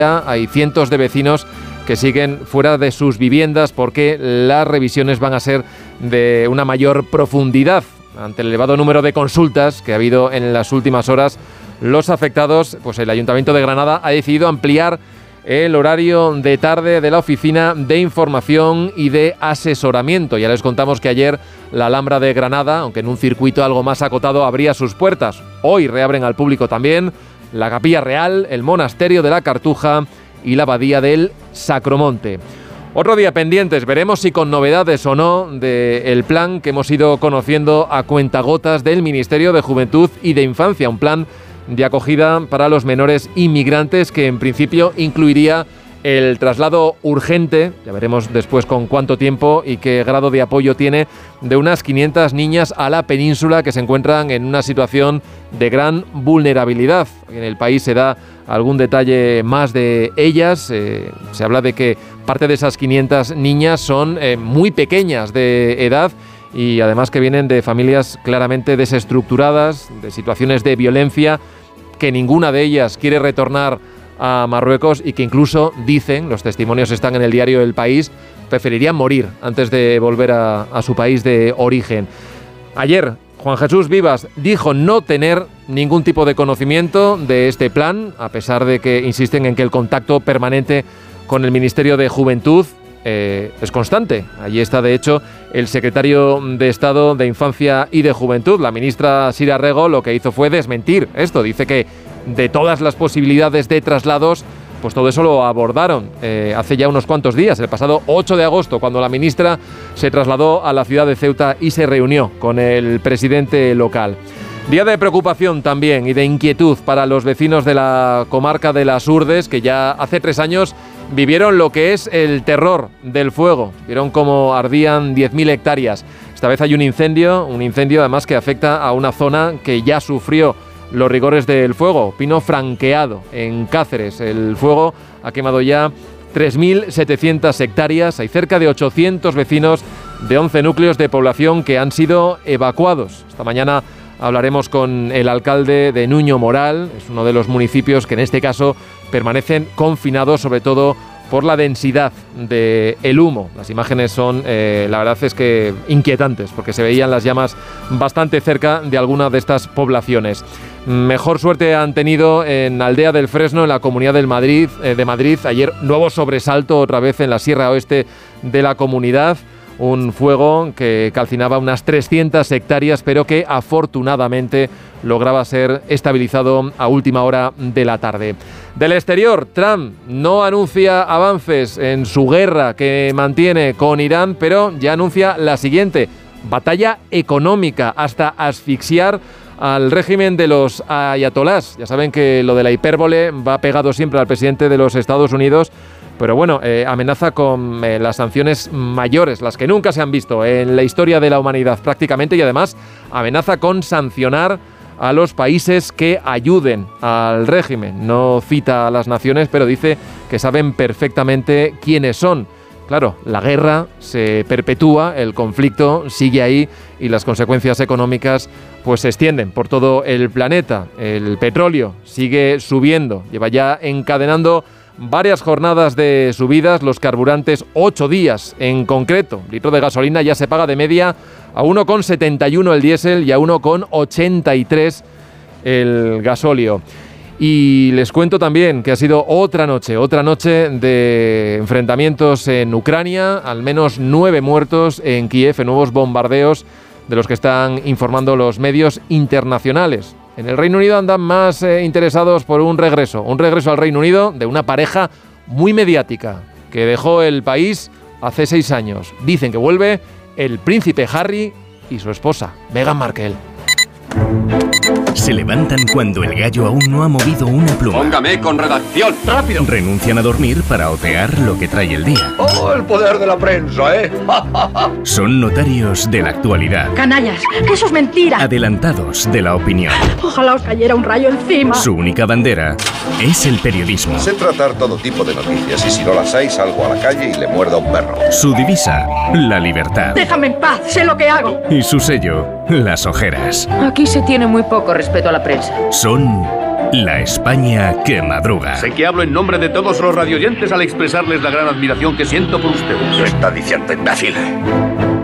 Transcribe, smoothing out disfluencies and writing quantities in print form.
Hay cientos de vecinos que siguen fuera de sus viviendas porque las revisiones van a ser de una mayor profundidad. Ante el elevado número de consultas que ha habido en las últimas horas, los afectados, pues el Ayuntamiento de Granada ha decidido ampliar el horario de tarde de la Oficina de Información y de Asesoramiento. Ya les contamos que ayer la Alhambra de Granada, aunque en un circuito algo más acotado, abría sus puertas. Hoy reabren al público también la Capilla Real, el Monasterio de la Cartuja y la Abadía del Sacromonte. Otro día pendientes, veremos si con novedades o no del plan que hemos ido conociendo a cuentagotas del Ministerio de Juventud y de Infancia, un plan de acogida para los menores inmigrantes que en principio incluiría el traslado urgente, ya veremos después con cuánto tiempo y qué grado de apoyo tiene, de unas 500 niñas a la península que se encuentran en una situación de gran vulnerabilidad. En el país se da algún detalle más de ellas, se habla de que parte de esas 500 niñas son muy pequeñas de edad y además que vienen de familias claramente desestructuradas, de situaciones de violencia, que ninguna de ellas quiere retornar a Marruecos y que incluso dicen, los testimonios están en el diario El País, preferirían morir antes de volver a su país de origen. Ayer Juan Jesús Vivas dijo no tener ningún tipo de conocimiento de este plan, a pesar de que insisten en que el contacto permanente con el Ministerio de Juventud es constante. Allí está, de hecho, el secretario de Estado de Infancia y de Juventud, la ministra Sira Rego, lo que hizo fue desmentir esto. Dice que de todas las posibilidades de traslados, pues todo eso lo abordaron hace ya unos cuantos días, el pasado 8 de agosto, cuando la ministra se trasladó a la ciudad de Ceuta y se reunió con el presidente local. Día de preocupación también y de inquietud para los vecinos de la comarca de Las Hurdes, que ya hace 3 años vivieron lo que es el terror del fuego. Vieron cómo ardían 10.000 hectáreas. Esta vez hay un incendio además que afecta a una zona que ya sufrió los rigores del fuego, Pino Franqueado, en Cáceres. El fuego ha quemado ya 3.700 hectáreas. Hay cerca de 800 vecinos de 11 núcleos de población que han sido evacuados. Esta mañana hablaremos con el alcalde de Nuño Moral, es uno de los municipios que en este caso permanecen confinados, sobre todo por la densidad del humo. Las imágenes son, la verdad es que inquietantes, porque se veían las llamas bastante cerca de alguna de estas poblaciones. Mejor suerte han tenido en Aldea del Fresno, en la Comunidad de Madrid. Ayer nuevo sobresalto otra vez en la Sierra Oeste de la comunidad. Un fuego que calcinaba unas 300 hectáreas, pero que afortunadamente lograba ser estabilizado a última hora de la tarde. Del exterior, Trump no anuncia avances en su guerra que mantiene con Irán, pero ya anuncia la siguiente: batalla económica hasta asfixiar al régimen de los ayatolás. Ya saben que lo de la hipérbole va pegado siempre al presidente de los Estados Unidos, pero bueno, amenaza con las sanciones mayores, las que nunca se han visto en la historia de la humanidad prácticamente, y además amenaza con sancionar a los países que ayuden al régimen. No cita a las naciones, pero dice que saben perfectamente quiénes son. Claro, la guerra se perpetúa, el conflicto sigue ahí y las consecuencias económicas pues se extienden por todo el planeta. El petróleo sigue subiendo, lleva ya encadenando varias jornadas de subidas, los carburantes 8 días en concreto. Litro de gasolina ya se paga de media a 1,71 el diésel y a 1,83 el gasóleo. Y les cuento también que ha sido otra noche de enfrentamientos en Ucrania, al menos 9 muertos en Kiev, en nuevos bombardeos de los que están informando los medios internacionales. En el Reino Unido andan más interesados por un regreso al Reino Unido de una pareja muy mediática que dejó el país hace 6 años. Dicen que vuelve el príncipe Harry y su esposa, Meghan Markle. Se levantan cuando el gallo aún no ha movido una pluma. Póngame con redacción, rápido. Renuncian a dormir para otear lo que trae el día. ¡Oh, el poder de la prensa, eh! Son notarios de la actualidad. Canallas, que eso es mentira. Adelantados de la opinión. Ojalá os cayera un rayo encima. Su única bandera es el periodismo. Sé tratar todo tipo de noticias y si no las hay salgo a la calle y le muerdo a un perro. Su divisa, la libertad. Déjame en paz, sé lo que hago. Y su sello, las ojeras. Aquí se tiene muy poco respeto a la prensa. Son La España que madruga. Sé que hablo en nombre de todos los radioyentes al expresarles la gran admiración que siento por ustedes. ¿Qué está diciendo, imbécil?